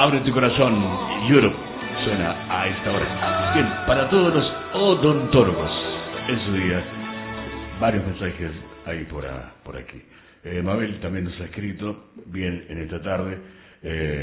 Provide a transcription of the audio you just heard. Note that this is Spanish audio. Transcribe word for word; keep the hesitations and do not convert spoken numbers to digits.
Abre tu corazón, Europe suena a esta hora. Bien, para todos los odontólogos en su día, varios mensajes ahí por, a, por aquí. Eh, Mabel también nos ha escrito, bien, en esta tarde. Eh,